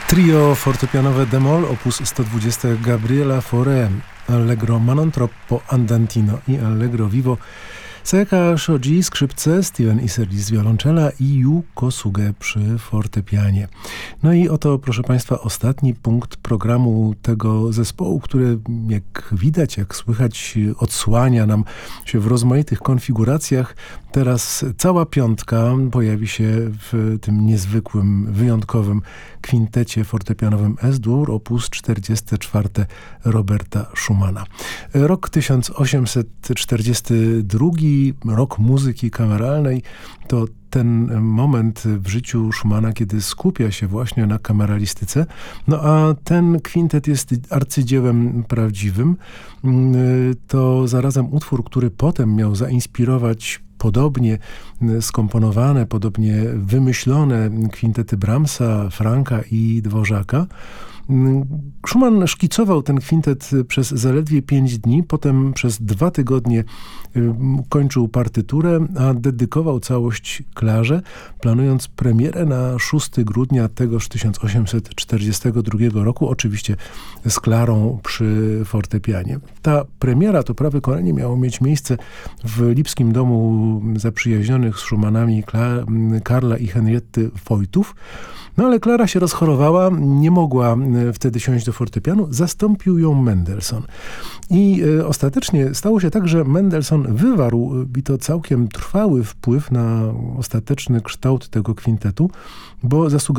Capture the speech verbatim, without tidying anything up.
Trio fortepianowe d-moll opus sto dwadzieścia Gabriela Fauré, Allegro ma non troppo andantino i Allegro vivo, Seika Shoji skrzypce, Steven Iserlis wiolonczela i Yu Kosuge przy fortepianie. No i oto, proszę Państwa, ostatni punkt programu tego zespołu, który jak widać, jak słychać, odsłania nam się w rozmaitych konfiguracjach. Teraz cała piątka pojawi się w tym niezwykłym, wyjątkowym kwintecie fortepianowym Es-dur opus czterdziesty czwarty Roberta Schumana. Rok tysiąc osiemset czterdziesty drugi, rok muzyki kameralnej, to ten moment w życiu Schumana, kiedy skupia się właśnie na kameralistyce. No a ten kwintet jest arcydziełem prawdziwym. To zarazem utwór, który potem miał zainspirować podobnie skomponowane, podobnie wymyślone kwintety Brahmsa, Franka i Dworzaka. Schumann szkicował ten kwintet przez zaledwie pięć dni, potem przez dwa tygodnie kończył partyturę, a dedykował całość Klarze, planując premierę na szóstego grudnia tegoż tysiąc osiemset czterdziestego drugiego roku, oczywiście z Klarą przy fortepianie. Ta premiera, to prawe wykonanie, miało mieć miejsce w lipskim domu zaprzyjaźnionych z Schumannami Kla- Karla i Henrietty Voigtów. No ale Klara się rozchorowała, nie mogła wtedy siąść do fortepianu, zastąpił ją Mendelssohn. I e, ostatecznie stało się tak, że Mendelssohn wywarł, i to całkiem trwały wpływ na ostateczny kształt tego kwintetu, bo zasługiwał